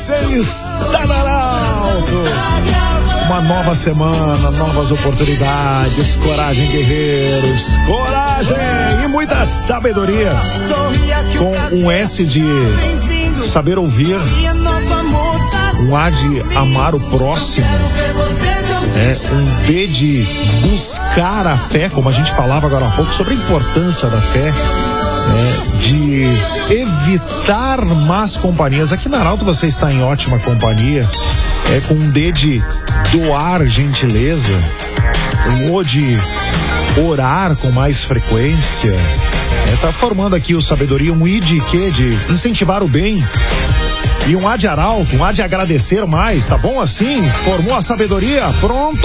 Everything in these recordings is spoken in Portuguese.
Está na Arauto. Uma nova semana, novas oportunidades. Coragem, guerreiros. Coragem e muita sabedoria. Com um S de saber ouvir, um A de amar o próximo, um B de buscar a fé, como a gente falava agora há pouco sobre a importância da fé. De evitar más companhias. Aqui na Arauto você está em ótima companhia. Com um D de doar gentileza, um O de orar com mais frequência. Tá formando aqui o sabedoria, um I de quê? De incentivar o bem. E um A de Arauto, um A de agradecer mais, tá bom assim? Formou a sabedoria? Pronto!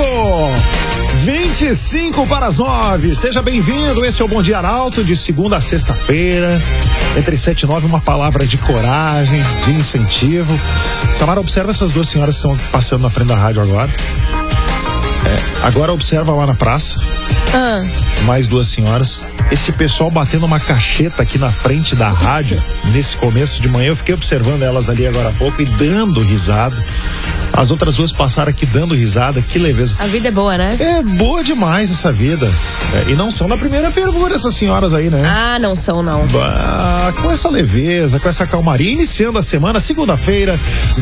25 para as 9. Seja bem-vindo. Esse é o Bom Dia Arauto, de segunda a sexta-feira. Entre 7 e 9, uma palavra de coragem, de incentivo. Samara, observa essas duas senhoras que estão passando na frente da rádio agora. Agora observa lá na praça. Mais duas senhoras. Esse pessoal batendo uma cacheta aqui na frente da rádio nesse começo de manhã. Eu fiquei observando elas ali agora há pouco e dando risada. As outras duas passaram aqui dando risada, que leveza. A vida é boa, né? É boa demais essa vida. E não são da primeira fervura essas senhoras aí, né? Ah, não são não. Com essa leveza, com essa calmaria, iniciando a semana, segunda-feira,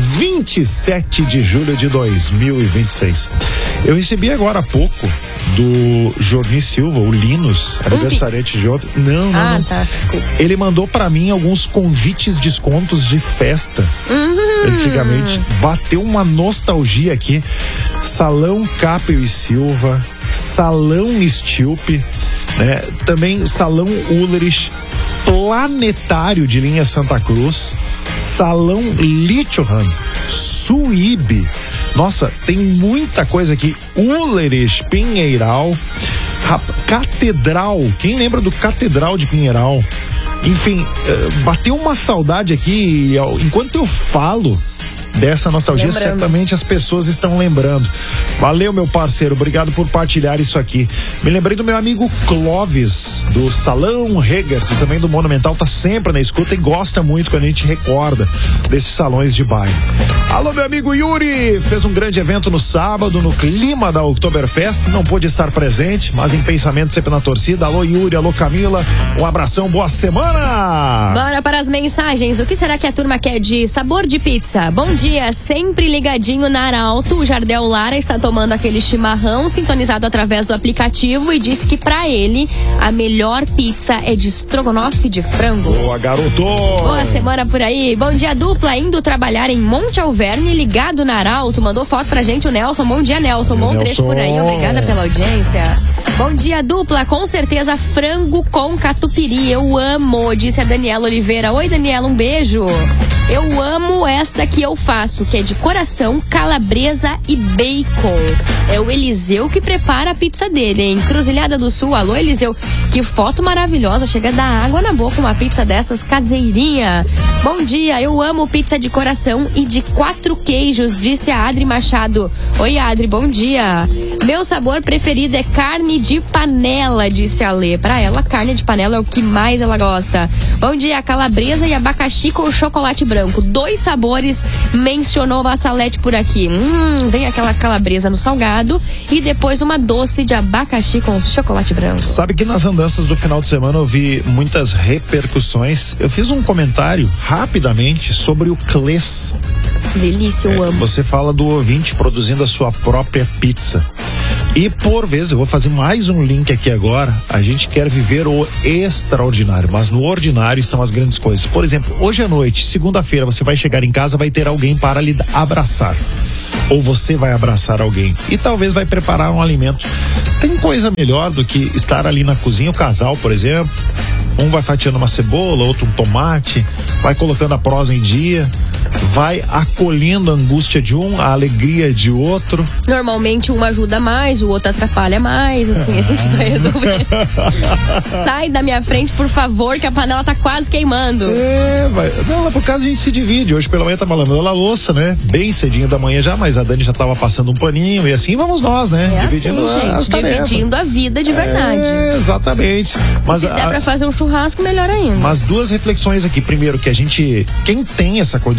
27 de julho de 2026. Eu recebi agora há pouco do Jorni Silva, o Linus, aniversariante de ontem. Não. Tá, desculpa. Ele mandou pra mim alguns convites, descontos de festa. Antigamente, bateu uma nostalgia aqui. Salão Capel e Silva, Salão Stilpe, também Salão Ulrich, Planetário de linha Santa Cruz, Salão Lichohan, Suíbe. Nossa, tem muita coisa aqui. Ulrich, Pinheiral, Catedral. Quem lembra do Catedral de Pinheiral? Enfim, bateu uma saudade aqui. Enquanto eu falo dessa nostalgia, certamente as pessoas estão lembrando. Valeu, meu parceiro, obrigado por partilhar isso aqui. Me lembrei do meu amigo Clóvis, do Salão Regers e também do Monumental, tá sempre na escuta e gosta muito quando a gente recorda desses salões de bairro. Alô, meu amigo Yuri, fez um grande evento no sábado, no clima da Oktoberfest, não pôde estar presente, mas em pensamento sempre na torcida. Alô, Yuri, alô, Camila, um abração, boa semana! Bora para as mensagens. O que será que a turma quer de sabor de pizza? Bom dia, sempre ligadinho na Arauto. O Jardel Lara está tomando aquele chimarrão sintonizado através do aplicativo e disse que pra ele a melhor pizza é de estrogonofe de frango. Boa, garoto! Boa semana por aí. Bom dia, dupla, indo trabalhar em Monte Alverne, ligado na Arauto. Mandou foto pra gente o Nelson. Bom dia, Nelson. Bom trecho por aí. Obrigada pela audiência. Bom dia, dupla. Com certeza frango com catupiry. Eu amo, disse a Daniela Oliveira. Oi, Daniela, um beijo. Eu amo esta que eu faço, que é de coração, calabresa e bacon. É o Eliseu que prepara a pizza dele, hein? Encruzilhada do Sul. Alô, Eliseu. Que foto maravilhosa. Chega a dar água na boca uma pizza dessas caseirinha. Bom dia, eu amo pizza de coração e de 4 queijos, disse a Adri Machado. Oi, Adri, bom dia. Meu sabor preferido é carne de panela, disse a Lê. Pra ela, carne de panela é o que mais ela gosta. Bom dia, calabresa e abacaxi com chocolate branco. 2 sabores, mencionou a Salete por aqui. Vem aquela calabresa no salgado e depois uma doce de abacaxi com chocolate branco. Sabe que nas andanças do final de semana eu vi muitas repercussões. Eu fiz um comentário rapidamente sobre o Clés. Delícia, eu amo. Você fala do ouvinte produzindo a sua própria pizza. E por vezes, eu vou fazer mais um link aqui agora, a gente quer viver o extraordinário, mas no ordinário estão as grandes coisas. Por exemplo, hoje à noite, segunda-feira, você vai chegar em casa, vai ter alguém para lhe abraçar. Ou você vai abraçar alguém e talvez vai preparar um alimento. Tem coisa melhor do que estar ali na cozinha, o casal, por exemplo, um vai fatiando uma cebola, outro um tomate, vai colocando a prosa em dia, vai acolhendo a angústia de um, a alegria de outro. Normalmente um ajuda mais, o outro atrapalha mais, assim, a gente vai resolver. Sai da minha frente, por favor, que a panela tá quase queimando. Não, lá por casa a gente se divide. Hoje pela manhã tava lavando a louça, né? Bem cedinho da manhã já, mas a Dani já tava passando um paninho e assim vamos nós, né? Dividindo assim, gente, dividindo a vida de verdade. Exatamente. Mas se der pra fazer um churrasco, melhor ainda. Mas duas reflexões aqui. Primeiro, que a gente, quem tem essa condição, evidentemente,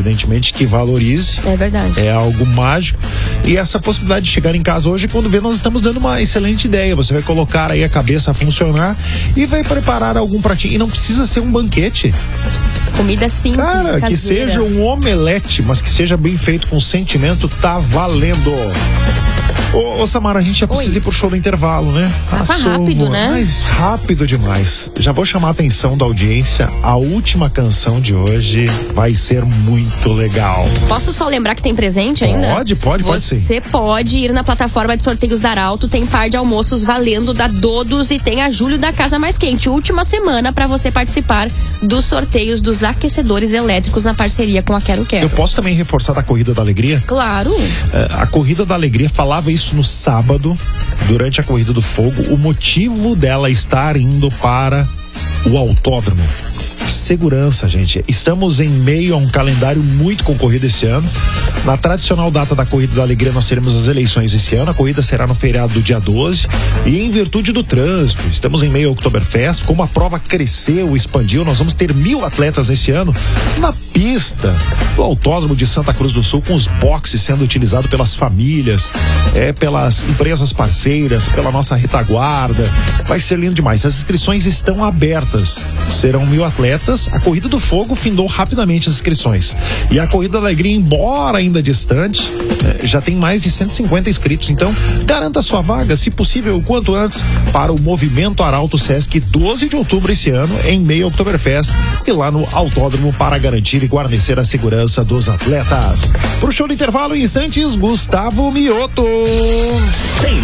evidentemente, que valorize. É verdade. É algo mágico. E essa possibilidade de chegar em casa hoje, quando vê, nós estamos dando uma excelente ideia. Você vai colocar aí a cabeça a funcionar e vai preparar algum pratinho. E não precisa ser um banquete. Comida simples, cara, caseira. Que seja um omelete, mas que seja bem feito com sentimento, tá valendo. Ô Samara, a gente já precisa ir pro show do intervalo, né? Passa rápido, né? Mas rápido demais. Já vou chamar a atenção da audiência. A última canção de hoje vai ser muito legal. Posso só lembrar que tem presente ainda? Pode sim. Você pode ir na plataforma de sorteios da Arauto, tem par de almoços valendo da Dodos e tem a Júlio da Casa Mais Quente. Última semana para você participar dos sorteios dos aquecedores elétricos na parceria com a Quero Quero. Eu posso também reforçar da Corrida da Alegria? Claro. A Corrida da Alegria falava isso no sábado, durante a Corrida do Fogo, o motivo dela estar indo para o autódromo. Segurança, gente. Estamos em meio a um calendário muito concorrido esse ano. Na tradicional data da Corrida da Alegria, nós teremos as eleições esse ano. A corrida será no feriado do dia 12. E em virtude do trânsito, estamos em meio ao Oktoberfest. Como a prova cresceu, expandiu, nós vamos ter 1.000 atletas nesse ano na pista do Autódromo de Santa Cruz do Sul, com os boxes sendo utilizados pelas famílias, pelas empresas parceiras, pela nossa retaguarda. Vai ser lindo demais. As inscrições estão abertas. Serão 1.000 atletas. A Corrida do Fogo findou rapidamente as inscrições. E a Corrida da Alegria, embora ainda distante, já tem mais de 150 inscritos. Então, garanta sua vaga, se possível, o quanto antes, para o Movimento Arauto Sesc, 12 de outubro esse ano, em meio ao Oktoberfest, e lá no autódromo, para garantir e guarnecer a segurança dos atletas. Pro show do intervalo, em instantes, Gustavo Mioto. Tem